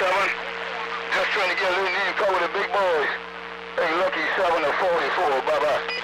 7. Just trying to get a little need cover with the big boys. Hey, Lucky 7 to 44. Bye-bye.